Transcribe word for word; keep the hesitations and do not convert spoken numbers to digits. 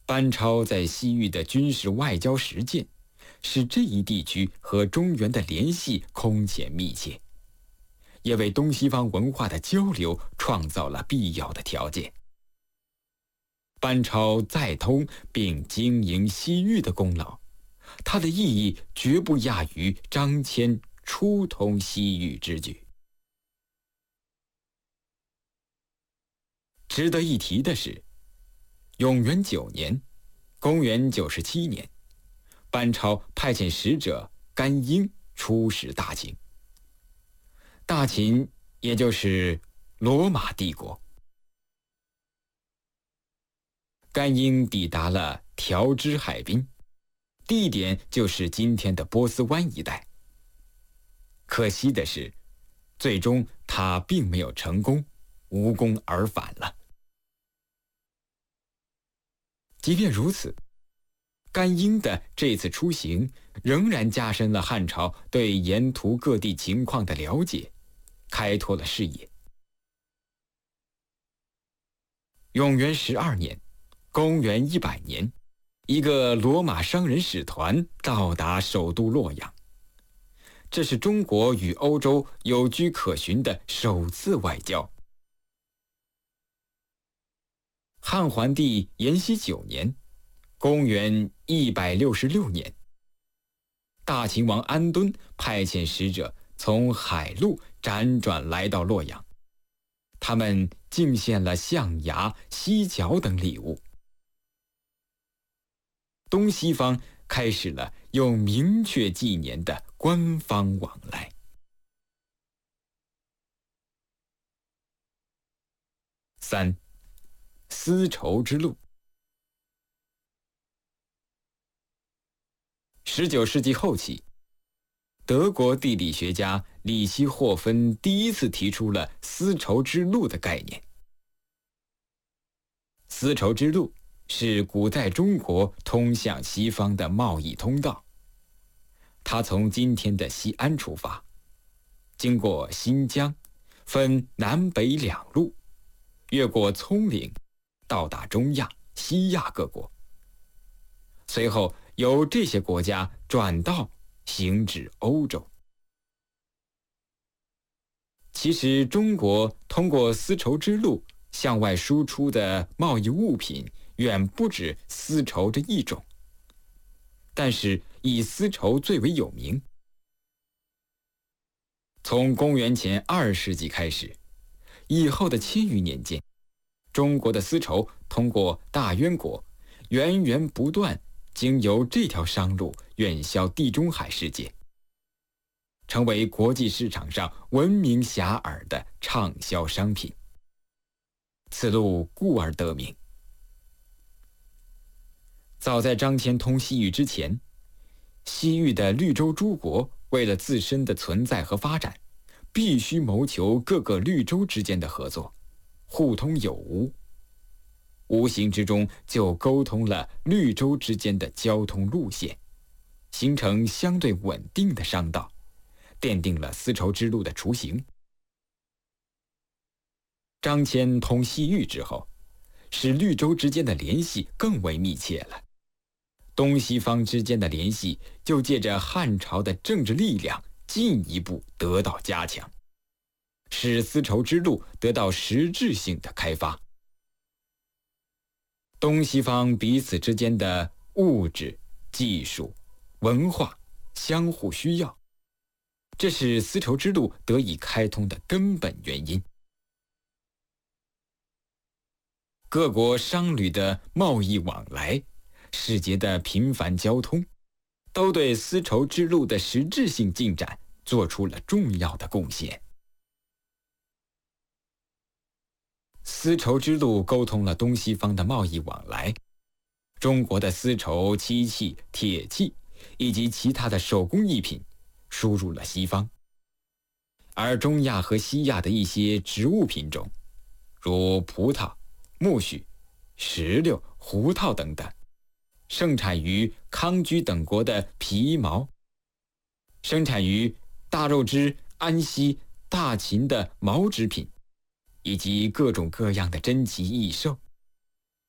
班超在西域的军事外交实践，使这一地区和中原的联系空前密切，也为东西方文化的交流创造了必要的条件。班超再通并经营西域的功劳，它的意义绝不亚于张骞初通西域之举。值得一提的是，永元九年，公元九十七年，班超派遣使者甘英出使大秦。大秦也就是罗马帝国。甘英抵达了条支海滨，地点就是今天的波斯湾一带。可惜的是，最终他并没有成功，无功而返了。即便如此，甘英的这次出行仍然加深了汉朝对沿途各地情况的了解，开拓了视野。永元十二年，公元一百年，一个罗马商人使团到达首都洛阳，这是中国与欧洲有据可循的首次外交。汉桓帝延禧九年，公元一百六十六年，大秦王安敦派遣使者从海路辗转来到洛阳，他们敬献了象牙、犀角等礼物。东西方开始了有明确纪年的官方往来。三，丝绸之路。十九世纪后期，德国地理学家里希霍芬第一次提出了丝绸之路的概念。丝绸之路是古代中国通向西方的贸易通道，它从今天的西安出发，经过新疆，分南北两路，越过葱岭，到达中亚、西亚各国，随后由这些国家转道行至欧洲。其实中国通过丝绸之路向外输出的贸易物品远不止丝绸这一种，但是以丝绸最为有名。从公元前二世纪开始，以后的千余年间，中国的丝绸通过大渊国源源不断经由这条商路远销地中海世界，成为国际市场上闻名遐迩的畅销商品。此路故而得名。早在张骞通西域之前，西域的绿洲诸国为了自身的存在和发展，必须谋求各个绿洲之间的合作，互通有无，无形之中就沟通了绿洲之间的交通路线，形成相对稳定的商道，奠定了丝绸之路的雏形。张骞通西域之后，使绿洲之间的联系更为密切了，东西方之间的联系就借着汉朝的政治力量进一步得到加强，使丝绸之路得到实质性的开发。东西方彼此之间的物质、技术、文化相互需要，这是丝绸之路得以开通的根本原因。各国商旅的贸易往来，使节的频繁交通，都对丝绸之路的实质性进展做出了重要的贡献。丝绸之路沟通了东西方的贸易往来，中国的丝绸、漆器、铁器以及其他的手工艺品输入了西方，而中亚和西亚的一些植物品种，如葡萄、苜蓿、石榴、胡桃等等，盛产于康居等国的皮毛，生产于大肉支、安息、大秦的毛织品，以及各种各样的珍奇异兽，